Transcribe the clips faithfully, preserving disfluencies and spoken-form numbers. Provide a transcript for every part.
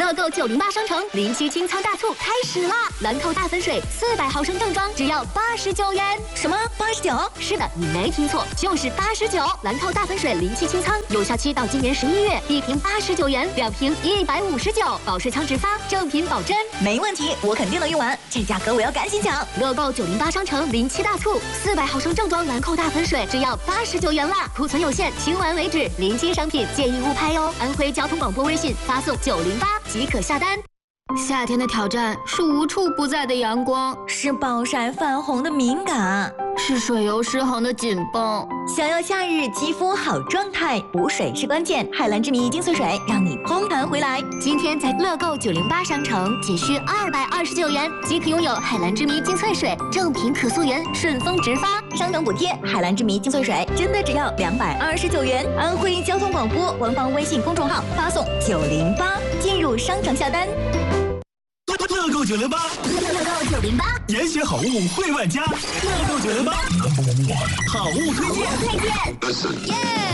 乐购九零八商城临期清仓大促开始啦！兰蔻大粉水四百毫升正装只要八十九元。 什么八十九？ 是的，你没听错，就是八十九。兰蔻大粉水临期清仓，有效期到今年十一月，一瓶八十九元，两瓶一百五十九，保湿枪直发，正品保真。 没问题，我肯定能用完，这价格我要赶紧抢！ 乐购九零八商城临期大促，四百毫升正装兰蔻大粉水只要八十九元啦，库存有限，清完为止，临期商品建议勿拍哦。安徽交通广播微信发送九零八即可下单。夏天的挑战是无处不在的阳光， 是暴晒泛红的敏感， 是水油失衡的紧绷。 想要夏日肌肤好状态，补水是关键。海蓝之谜精粹水让你蓬弹回来。 今天在乐购九零八商城仅需二百二十九元即可拥有海蓝之谜精粹水，正品可溯源，顺丰直发， 商城补贴。海蓝之谜精粹水真的只要两百二十九元。安徽交通广播官方微信公众号发送九零八进入商城下单。 乐购九零八， 乐购九零八， 严选好物惠万家。乐购九零八，好物推荐。 推荐。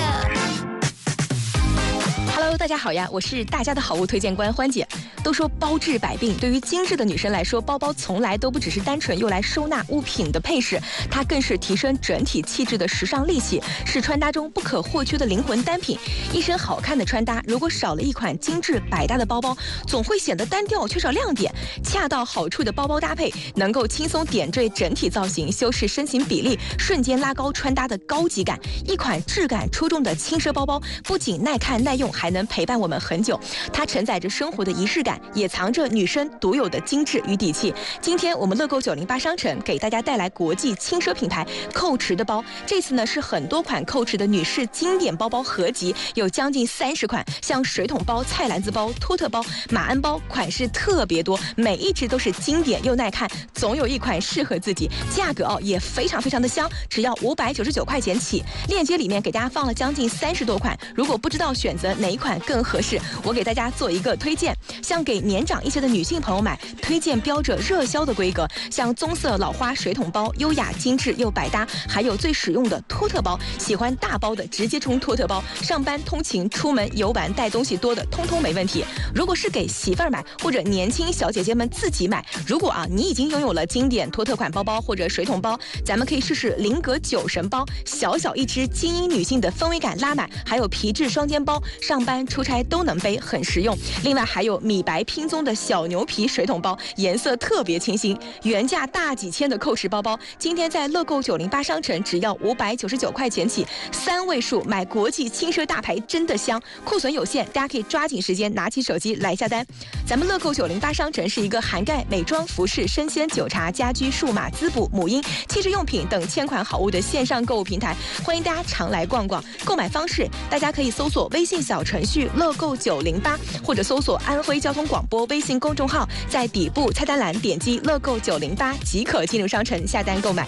Hello， 大家好呀，我是大家的好物推荐官欢姐。都说包治百病，对于精致的女生来说，包包从来都不只是单纯用来收纳物品的配饰，它更是提升整体气质的时尚利器，是穿搭中不可或缺的灵魂单品。一身好看的穿搭，如果少了一款精致百搭的包包，总会显得单调，缺少亮点。恰到好处的包包搭配，能够轻松点缀整体造型，修饰身形比例，瞬间拉高穿搭的高级感。一款质感出众的轻奢包包，不仅耐看耐用，还能陪伴我们很久。它承载着生活的仪式感，也藏着女生独有的精致与底气。今天我们乐购九零八商城给大家带来国际轻奢品牌蔻驰的包，这次呢是很多款蔻驰的女士经典包包合集，有将近三十款，像水桶包、菜篮子包、托特包、马鞍包，款式特别多，每一只都是经典又耐看，总有一款适合自己。价格哦也非常非常的香，只要五百九十九块钱起。链接里面给大家放了将近三十多款，如果不知道选择哪一款更合适，我给大家做一个推荐。像给年长一些的女性朋友买，推荐标着热销的规格，像棕色老花水桶包，优雅精致又百搭，还有最实用的托特包，喜欢大包的直接冲托特包，上班通勤出门游玩带东西多的通通没问题。如果是给媳妇儿买或者年轻小姐姐们自己买，如果啊你已经拥有了经典托特款包包或者水桶包，咱们可以试试菱格酒神包，小小一只，精英女性的氛围感拉满，还有皮质双肩包，上班出差都能背，很实用。另外还有米白拼棕的小牛皮水桶包，颜色特别清新，原价大几千的蔻驰包包，今天在乐购九零八商城只要五百九十九块钱起，三位数买国际轻奢大牌真的香，库存有限，大家可以抓紧时间拿起手机来下单。咱们乐购九零八商城是一个涵盖美妆、服饰、生鲜、酒茶、家居、数码、滋补、母婴、汽车用品等千款好物的线上购物平台，欢迎大家常来逛逛。购买方式，大家可以搜索微信小程序乐购九零八，或者搜索安徽交通广播微信公众号，在底部菜单栏点击乐购九零八即可进入商城下单购买。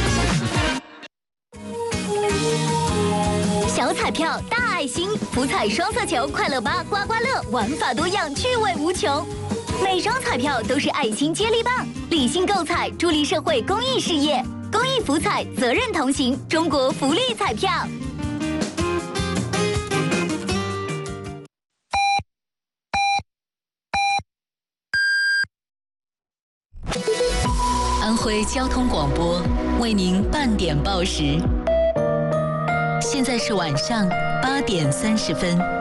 小彩票大爱心，福彩双色球快乐吧刮刮乐，玩法多样，趣味无穷。每张彩票都是爱心接力棒，理性购彩，助力社会公益事业。公益福彩，责任同行，中国福利彩票。 安徽交通广播为您半点报时，现在是晚上八点三十分。